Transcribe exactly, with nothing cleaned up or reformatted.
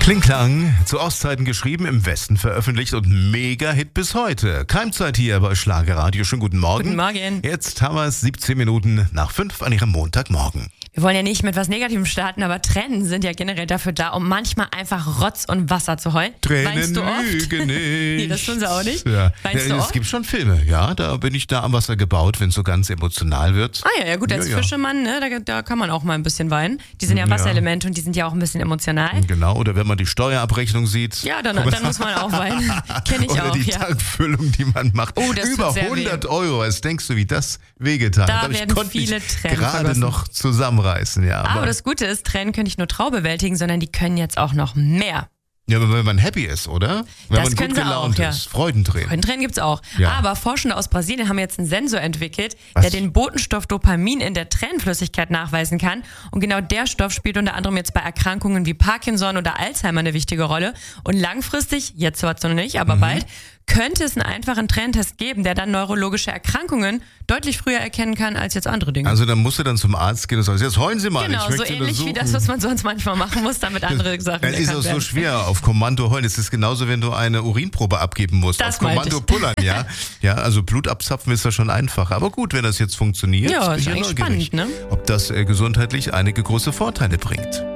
Klingklang, zu Ostzeiten geschrieben, im Westen veröffentlicht und Mega-Hit bis heute. Keimzeit hier bei Schlagerradio. Schönen guten Morgen. Guten Morgen. Jetzt haben wir es siebzehn Minuten nach fünf an Ihrem Montagmorgen. Wir wollen ja nicht mit was Negativem starten, aber Tränen sind ja generell dafür da, um manchmal einfach Rotz und Wasser zu heulen. Tränen Weinst du oft? lügen nicht. Nee, das tun sie auch nicht. Ja. Weinst ja, du es oft? gibt schon Filme, ja, da bin ich da am Wasser gebaut, wenn es so ganz emotional wird. Ah ja, ja gut, als Ja, ja. Fischemann, ne, da, da kann man auch mal ein bisschen weinen. Die sind ja Wasserelemente und die sind ja auch ein bisschen emotional. Genau, oder wenn man die Steuerabrechnung sieht. Ja, dann, dann muss man auch weinen. Kenn ich Oder auch, die ja. Tankfüllung, die man macht. Oh, das tut Über sehr hundert Euro. Was denkst du, wie das wehgetan Da hat? Ich werden konnte viele mich Tränen gerade vergossen. noch zusammenreißen. Ja, Aber das Gute ist, Tränen können nicht nur Trau bewältigen, sondern die können jetzt auch noch mehr. ja, aber wenn man happy ist, oder? Wenn Das man können gut sie gelaunt auch, ja. ist. Freudentränen. Freudentränen gibt's auch. Ja. Aber Forschende aus Brasilien haben jetzt einen Sensor entwickelt, Was? der den Botenstoff Dopamin in der Tränenflüssigkeit nachweisen kann. Und genau der Stoff spielt unter anderem jetzt bei Erkrankungen wie Parkinson oder Alzheimer eine wichtige Rolle. Und langfristig, jetzt zwar noch nicht, aber Mhm. bald, könnte es einen einfachen Tränentest geben, der dann neurologische Erkrankungen deutlich früher erkennen kann als jetzt andere Dinge. Also dann musst du dann zum Arzt gehen und sagst, jetzt heulen Sie mal. genau, ich so möchte ähnlich wie untersuchen. das, was man sonst manchmal machen muss, damit andere Sachen Dann ist erkannt es so werden. schwer, auf Kommando heulen. Es ist genauso, wenn du eine Urinprobe abgeben musst. Das auf meinte Kommando ich. pullern, ja. Ja, also Blut abzapfen ist ja schon einfacher. Aber gut, wenn das jetzt funktioniert, Ja, bin ist ich eigentlich neugierig, spannend, ne? ob das äh, gesundheitlich einige große Vorteile bringt.